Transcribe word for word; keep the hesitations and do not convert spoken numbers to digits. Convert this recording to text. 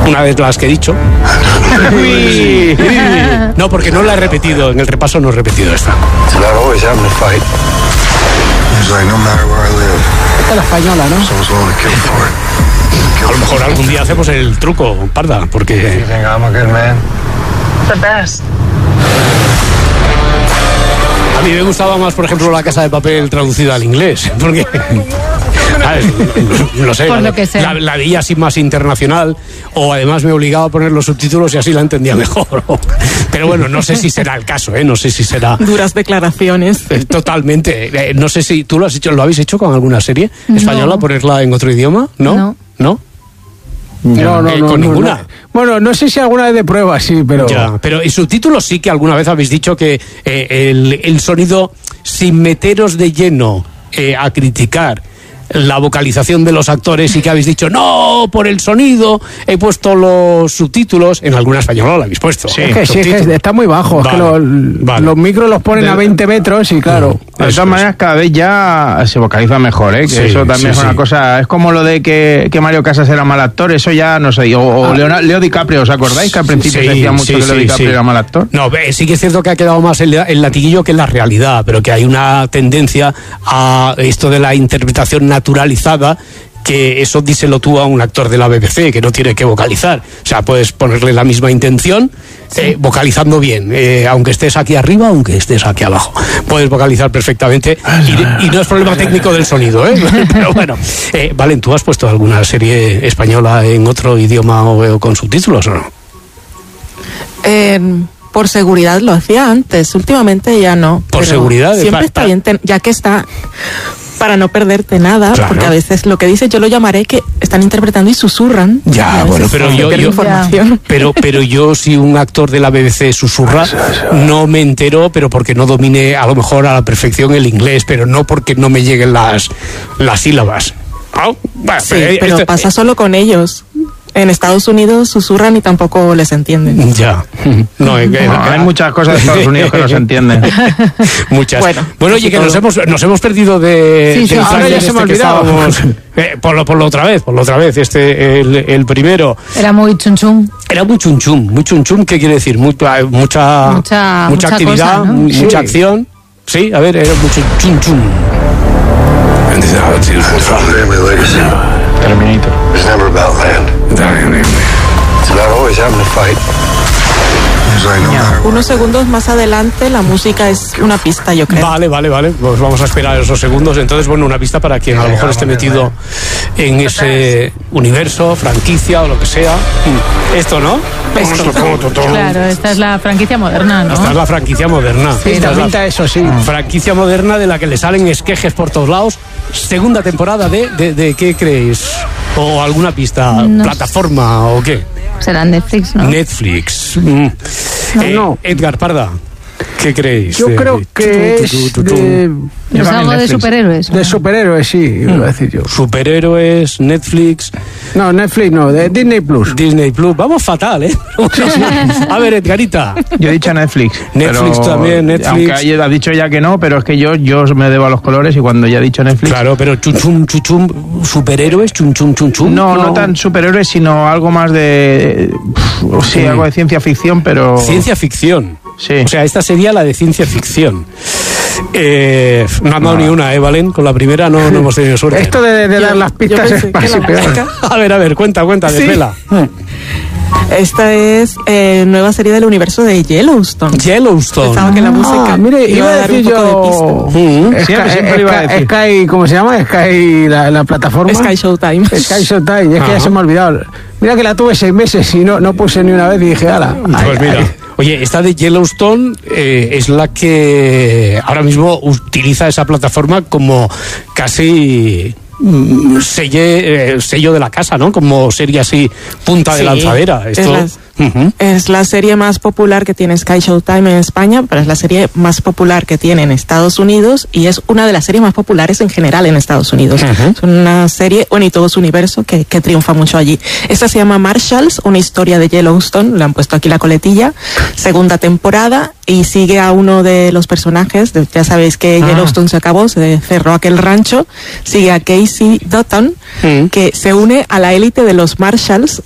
Una de las que he dicho. No, porque no la he repetido, en el repaso no he repetido esta. Esta es la española, ¿no? A lo mejor algún día hacemos el truco, Parda, porque... A mí me gustaba más, por ejemplo, La Casa de Papel traducida al inglés, porque... ¿sabes? No sé, Por la, lo que sea. la, la veía así más internacional, o además me obligaba a poner los subtítulos y así la entendía mejor. Pero bueno, no sé si será el caso, ¿eh? No sé si será... Duras declaraciones. Eh, totalmente. Eh, no sé si tú lo has hecho, ¿lo habéis hecho con alguna serie española, No. ponerla en otro idioma? ¿No? No. ¿No? No, no, Eh, no. con no, ninguna. no. Bueno, no sé si alguna vez de prueba, sí, pero... Ya, pero en subtítulos sí que alguna vez habéis dicho que eh, el, el sonido, sin meteros de lleno eh, a criticar la vocalización de los actores, y que habéis dicho, no, por el sonido he puesto los subtítulos. En alguna española lo habéis puesto. Sí, es que sí, es que está muy bajo. Vale, es que los, vale. los micros los ponen De- a veinte metros y claro... De todas maneras, cada vez ya se vocaliza mejor, ¿eh? Que Sí, eso también sí, es una sí. cosa... Es como lo de que, que Mario Casas era mal actor, eso ya no sé. O, o Leona- Leo DiCaprio, ¿os acordáis? Que al principio Sí, se decía mucho sí, que Leo sí, DiCaprio sí. era mal actor. No, ve, sí que es cierto que ha quedado más el, el latiguillo que la realidad, pero que hay una tendencia a esto de la interpretación naturalizada, que eso díselo tú a un actor de la B B C, que no tiene que vocalizar. O sea, puedes ponerle la misma intención, eh, vocalizando bien, eh, aunque estés aquí arriba, aunque estés aquí abajo. Puedes vocalizar perfectamente, y, y no es problema técnico del sonido, ¿eh? Pero bueno, eh, Valen, ¿tú has puesto alguna serie española en otro idioma o, o con subtítulos o no? Eh, por seguridad lo hacía antes, últimamente ya no. Por pero seguridad, de siempre fa- está pa- bien, ten- ya que está, para no perderte nada, Claro. porque a veces lo que dice yo lo llamaré que están interpretando y susurran. y Ya, a veces bueno, pero se yo, pierde yo información. pero pero yo, si un actor de la B B C susurra, no me entero, pero porque no domine a lo mejor a la perfección el inglés, pero no porque no me lleguen las las sílabas. Ah, bueno, Sí, eh, pero esto- pasa solo con ellos. En Estados Unidos susurran y tampoco les entienden. Ya. No, es que- No, hay muchas cosas de Estados Unidos que no se entienden. Muchas. Bueno, Bueno, oye, que todo. nos hemos, nos hemos perdido de... Sí, sí, del ahora tráiler ya se me ha este que olvidado. estábamos- eh, ponlo, ponlo otra vez, ponlo otra vez, este, el, el primero. Era muy chun chun. Era muy chum chum, muy chum chum, ¿qué quiere decir? Mucha, mucha, Mucha- mucha actividad, cosa, ¿no? mu- Sí. mucha acción. Sí, a ver, era mucho chum chum. Terminator. It's never about land. It's about always having to fight. Unos segundos más adelante la música es una pista, yo creo. Vale, vale, vale. Pues vamos a esperar esos segundos. Entonces, bueno, una pista para quien a lo mejor esté metido en ese universo, franquicia o lo que sea. Esto, ¿no? Esto. Claro, esta es la franquicia moderna, ¿no? Esta es la franquicia moderna. Sí, Esta es la pinta eso, sí. franquicia moderna de la que le salen esquejes por todos lados. Segunda temporada de, de, de ¿qué creéis? ¿O alguna pista? No sé. ¿Plataforma o qué? Será Netflix, ¿no? Netflix. Mm. Eh, no. Edgar Parda, ¿qué creéis? Yo De- creo que es tu, tu, tu, tu. de, ¿Es algo de Netflix. superhéroes? de superhéroes, sí, iba a decir yo. Superhéroes, Netflix, No, Netflix no, de Disney Plus. Disney Plus. Vamos fatal, ¿eh? A ver, Edgarita. Yo he dicho Netflix. Netflix pero- también, Netflix. Aunque ella ha dicho ya que no, pero es que yo, yo me debo a los colores y cuando ya he dicho Netflix... Claro, pero chuchum, chuchum, superhéroes, chum, chum, chum, chum. No, no tan superhéroes, sino algo más de... pf, sí, Mm. algo de ciencia ficción, pero... Ciencia ficción. Sí. O sea, esta sería la de ciencia ficción. Eh, no han dado ni una, ¿eh, Valen? Con la primera no, no hemos tenido suerte. Esto de, de Yo- dar las yo pistas pensé es que más la y peor. música- A ver, a ver, cuenta, cuenta, Sí. desvela. Esta es eh, nueva serie del universo de Yellowstone. Yellowstone. Pensaba que la música Ah, mire, iba iba a dar un decir poco de yo... Mm. Sky, Siempre, siempre iba a Sky- decir. Sky, ¿cómo se llama? Sky, la, la plataforma. pista. Sky Showtime. Sky Showtime, es que ya Ajá. se me ha olvidado. Mira que la tuve seis meses y no, no puse ni una vez y dije, ala. Pues mira, oye, esta de Yellowstone eh, es la que ahora mismo utiliza esa plataforma como casi mm, selle- eh, sello de la casa, ¿no? Como serie así, punta de Sí, lanzadera. es Esto, las- Ujú. Es la serie más popular que tiene Sky Showtime en España, pero es la serie más popular que tiene en Estados Unidos y es una de las series más populares en general en Estados Unidos. Ujú. Es una serie, bueno, y todo su universo que, que triunfa mucho allí. Esta se llama Marshalls, una historia de Yellowstone, le han puesto aquí la coletilla, segunda temporada y sigue a uno de los personajes, de- ya sabéis que Ah. Yellowstone se acabó, se cerró aquel rancho, sigue a Casey Dutton, Mm. que se une a la élite de los Marshalls